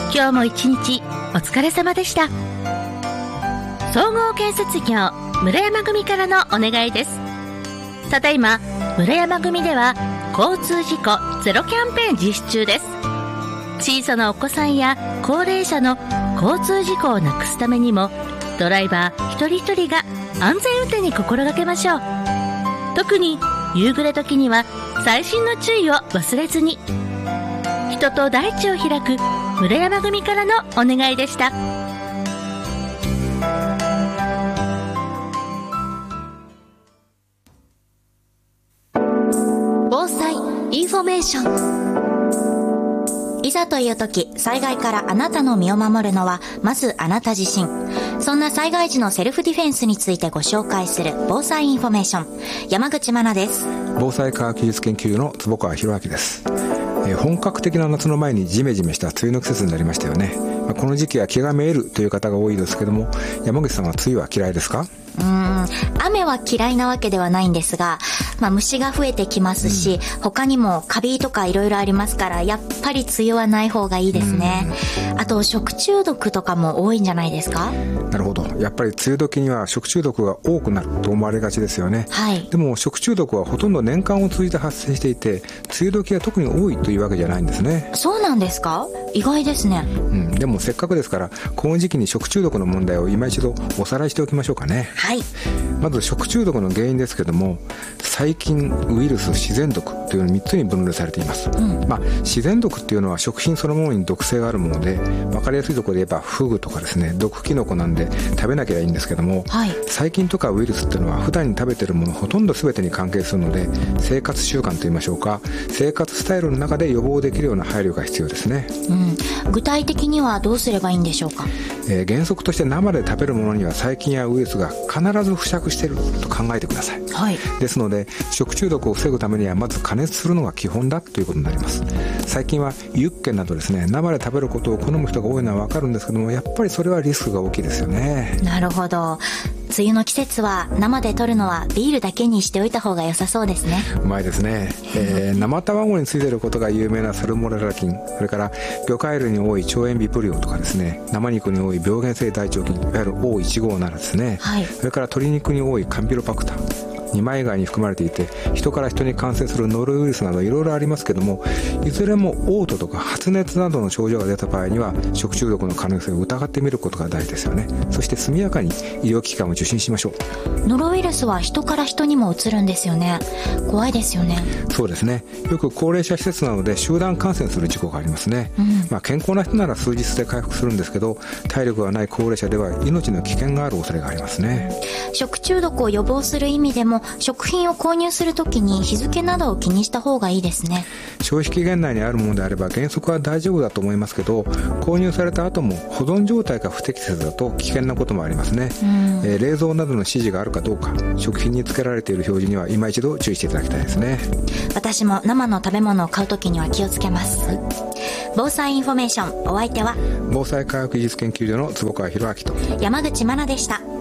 今日も一日お疲れ様でした。総合建設業村山組からのお願いです。ただいま村山組では交通事故ゼロキャンペーン実施中です。小さなお子さんや高齢者の交通事故をなくすためにも、ドライバー一人一人が安全運転に心がけましょう。特に夕暮れ時には細心の注意を忘れずに。人と大地を開く村山組からのお願いでした。 防災インフォメーション。いざという時、災害からあなたの身を守るのはまずあなた自身。そんな災害時のセルフディフェンスについてご紹介する防災インフォメーション、山口真奈です。 防災科学技術研究所の坪川博明です。本格的な夏の前にジメジメした梅雨の季節になりましたよね。この時期は気がめいるという方が多いですけども、山口さんは梅雨は嫌いですか？ 雨は嫌いなわけではないんですが、虫が増えてきますし、他にもカビとかいろいろありますから、やっぱり梅雨はない方がいいですね。あと食中毒とかも多いんじゃないですか？ なるほど。やっぱり梅雨時には食中毒が多くなると思われがちですよね。 はい。 でも食中毒はほとんど年間を通じて発生していて、梅雨時は特に多いというわけじゃないんですね。 そうなんですか？意外ですね。 でもせっかくですから、この時期に食中毒の問題を今一度おさらいしておきましょうかね。 はい。 まず食中毒の原因ですけども、細菌、ウイルス、自然毒というの3つに分類されています。自然毒っていうのは食品そのものに毒性があるもので、分かりやすいところで言えばフグとかですね、毒キノコなんで食べなきゃいいんですけども、細菌とかウイルスっていうのは普段に食べてるものほとんど全てに関係するので、生活習慣といいましょうか、生活スタイルの中で予防できるような配慮が必要ですね。 具体的にはどうすればいいんでしょうか？ 原則として生で食べるものには細菌やウイルスが必ず付着していると考えてください。ですので食中毒を防ぐためにはまず加熱するのが基本だということになります。最近はユッケなどですね、生で食べることを好む人が多いのは分かるんですけども、やっぱりそれはリスクが大きいですよね。 なるほど。梅雨の季節は生で取るのはビールだけにしておいた方が良さそうですね。 うまいですね。生卵についていることが有名なサルモネラ菌、それから魚介類に多い腸炎ビブリオとかですね、生肉に多い病原性大腸菌、いわゆる O157 ですね、それから鶏肉に多いカンピロバクター、二枚貝に含まれていて、人から人に感染するノロウイルスなどいろいろありますけども、いずれも嘔吐とか発熱などの症状が出た場合には食中毒の可能性を疑ってみることが大事ですよね。そして速やかに医療機関を受診しましょう。ノロウイルスは人から人にもうつるんですよね。怖いですよね。 そうですね。よく高齢者施設などで集団感染する事故がありますね。健康な人なら数日で回復するんですけど、体力がない高齢者では命の危険がある恐れがありますね。 食中毒を予防する意味でも、食品を購入するときに日付などを気にした方がいいですね。 消費期限内にあるものであれば原則は大丈夫だと思いますけど、購入された後も保存状態が不適切だと危険なこともありますね。冷蔵などの指示があるかどうか、食品に付けられている表示には今一度注意していただきたいですね。 私も生の食べ物を買うときには気をつけます。防災インフォメーション、お相手は防災科学技術研究所の坪川博明と山口真奈でした。